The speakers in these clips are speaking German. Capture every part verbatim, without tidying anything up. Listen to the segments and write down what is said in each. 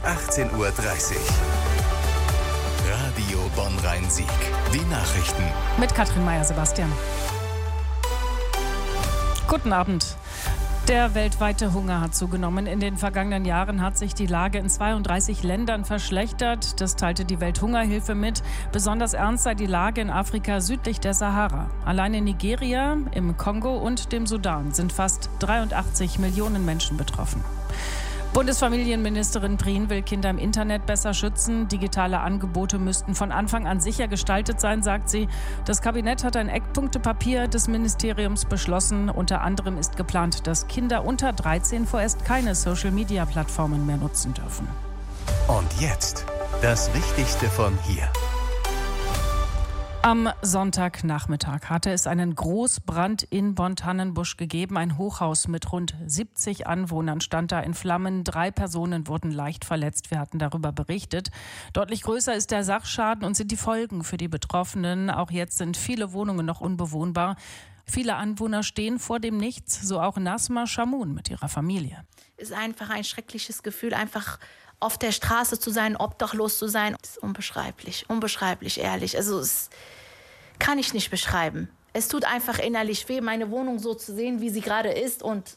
achtzehn Uhr dreißig. Radio Bonn-Rhein-Sieg. Die Nachrichten. Mit Katrin Meyer-Sebastian. Guten Abend. Der weltweite Hunger hat zugenommen. In den vergangenen Jahren hat sich die Lage in zweiunddreißig Ländern verschlechtert. Das teilte die Welthungerhilfe mit. Besonders ernst sei die Lage in Afrika südlich der Sahara. Allein in Nigeria, im Kongo und dem Sudan sind fast dreiundachtzig Millionen Menschen betroffen. Bundesfamilienministerin Prien will Kinder im Internet besser schützen. Digitale Angebote müssten von Anfang an sicher gestaltet sein, sagt sie. Das Kabinett hat ein Eckpunktepapier des Ministeriums beschlossen. Unter anderem ist geplant, dass Kinder unter dreizehn vorerst keine Social-Media-Plattformen mehr nutzen dürfen. Und jetzt das Wichtigste von hier. Am Sonntagnachmittag hatte es einen Großbrand in Bonn-Tannenbusch gegeben. Ein Hochhaus mit rund siebzig Anwohnern stand da in Flammen. Drei Personen wurden leicht verletzt. Wir hatten darüber berichtet. Deutlich größer ist der Sachschaden und sind die Folgen für die Betroffenen. Auch jetzt sind viele Wohnungen noch unbewohnbar. Viele Anwohner stehen vor dem Nichts, so auch Nasma Shamoun mit ihrer Familie. Es ist einfach ein schreckliches Gefühl, einfach auf der Straße zu sein, obdachlos zu sein. Das ist unbeschreiblich, unbeschreiblich, ehrlich. Also es kann ich nicht beschreiben. Es tut einfach innerlich weh, meine Wohnung so zu sehen, wie sie gerade ist und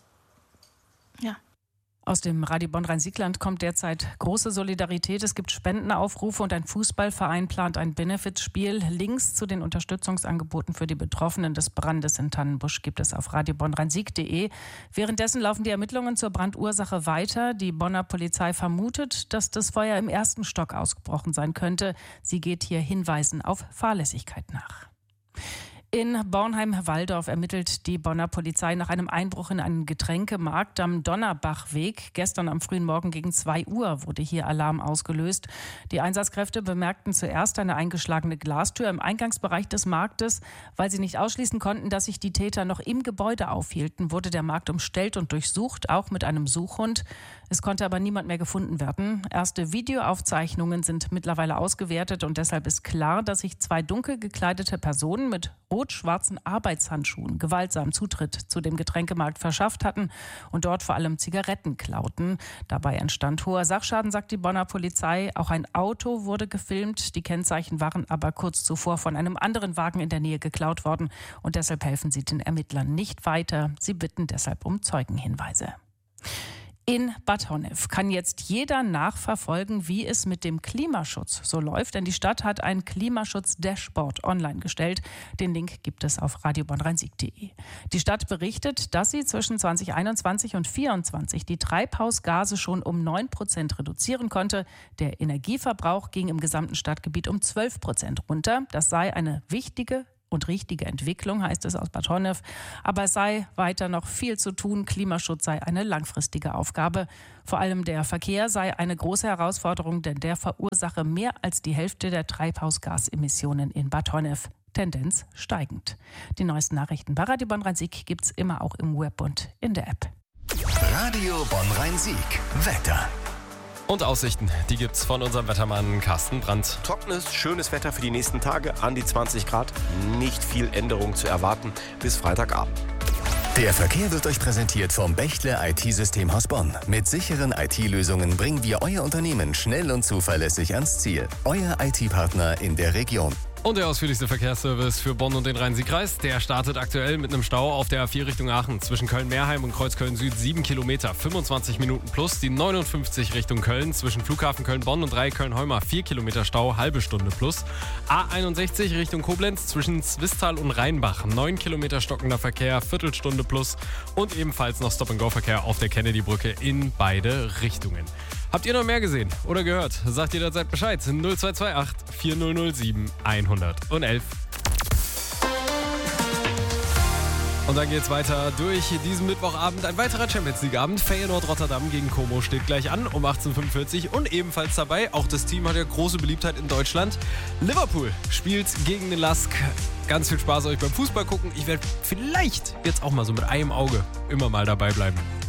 ja. Aus dem Radio Bonn-Rhein-Sieg-Land kommt derzeit große Solidarität. Es gibt Spendenaufrufe und ein Fußballverein plant ein Benefizspiel. Links zu den Unterstützungsangeboten für die Betroffenen des Brandes in Tannenbusch gibt es auf radio bonn rhein sieg punkt de. Währenddessen laufen die Ermittlungen zur Brandursache weiter. Die Bonner Polizei vermutet, dass das Feuer im ersten Stock ausgebrochen sein könnte. Sie geht hier Hinweisen auf Fahrlässigkeit nach. In Bornheim-Walldorf ermittelt die Bonner Polizei nach einem Einbruch in einen Getränkemarkt am Donnerbachweg. Gestern am frühen Morgen gegen zwei Uhr wurde hier Alarm ausgelöst. Die Einsatzkräfte bemerkten zuerst eine eingeschlagene Glastür im Eingangsbereich des Marktes. Weil sie nicht ausschließen konnten, dass sich die Täter noch im Gebäude aufhielten, wurde der Markt umstellt und durchsucht, auch mit einem Suchhund. Es konnte aber niemand mehr gefunden werden. Erste Videoaufzeichnungen sind mittlerweile ausgewertet und deshalb ist klar, dass sich zwei dunkel gekleidete Personen mit rot-schwarzen Arbeitshandschuhen gewaltsam Zutritt zu dem Getränkemarkt verschafft hatten und dort vor allem Zigaretten klauten. Dabei entstand hoher Sachschaden, sagt die Bonner Polizei. Auch ein Auto wurde gefilmt. Die Kennzeichen waren aber kurz zuvor von einem anderen Wagen in der Nähe geklaut worden und deshalb helfen sie den Ermittlern nicht weiter. Sie bitten deshalb um Zeugenhinweise. In Bad Honnef kann jetzt jeder nachverfolgen, wie es mit dem Klimaschutz so läuft, denn die Stadt hat ein Klimaschutz-Dashboard online gestellt. Den Link gibt es auf radio bonn rhein sieg punkt de. Die Stadt berichtet, dass sie zwischen zwanzig einundzwanzig und vierundzwanzig die Treibhausgase schon um neun Prozent reduzieren konnte. Der Energieverbrauch ging im gesamten Stadtgebiet um zwölf Prozent runter. Das sei eine wichtige und richtige Entwicklung, heißt es aus Bad Honnef. Aber es sei weiter noch viel zu tun. Klimaschutz sei eine langfristige Aufgabe. Vor allem der Verkehr sei eine große Herausforderung, denn der verursache mehr als die Hälfte der Treibhausgasemissionen in Bad Honnef. Tendenz steigend. Die neuesten Nachrichten bei Radio Bonn-Rhein-Sieg gibt es immer auch im Web und in der App. Radio Bonn-Rhein-Sieg. Wetter. Und Aussichten, die gibt's von unserem Wettermann Carsten Brandt. Trockenes, schönes Wetter für die nächsten Tage, an die zwanzig Grad. Nicht viel Änderung zu erwarten bis Freitagabend. Der Verkehr wird euch präsentiert vom Bechtle I T-Systemhaus Bonn. Mit sicheren I T-Lösungen bringen wir euer Unternehmen schnell und zuverlässig ans Ziel. Euer I T-Partner in der Region. Und der ausführlichste Verkehrsservice für Bonn und den Rhein-Sieg-Kreis, der startet aktuell mit einem Stau auf der A vier Richtung Aachen. Zwischen Köln-Meerheim und Kreuzköln-Süd sieben Kilometer, fünfundzwanzig Minuten plus. Die neunundfünfzig Richtung Köln, zwischen Flughafen Köln-Bonn und drei Köln-Heumer vier Kilometer Stau, halbe Stunde plus. A einundsechzig Richtung Koblenz, zwischen Zwistal und Rheinbach, neun Kilometer stockender Verkehr, Viertelstunde plus. Und ebenfalls noch Stop-and-Go-Verkehr auf der Kennedy-Brücke in beide Richtungen. Habt ihr noch mehr gesehen oder gehört? Sagt jederzeit Bescheid. null zwei zwei acht vier null null sieben eins eins eins. Und dann geht's weiter durch diesen Mittwochabend. Ein weiterer Champions-League-Abend. Feyenoord Rotterdam gegen Como steht gleich an um achtzehn Uhr fünfundvierzig. Und ebenfalls dabei, auch das Team hat ja große Beliebtheit in Deutschland. Liverpool spielt gegen den Lask. Ganz viel Spaß euch beim Fußball gucken. Ich werde vielleicht jetzt auch mal so mit einem Auge immer mal dabei bleiben.